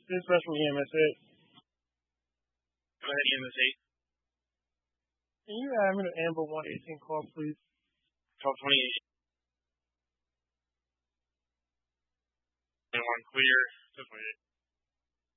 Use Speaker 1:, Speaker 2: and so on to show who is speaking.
Speaker 1: Dispatch from EMS 8.
Speaker 2: Go ahead, EMS 8.
Speaker 1: Can you add me to Amber 118 call, please?
Speaker 2: 1228. And 1 clear. 228.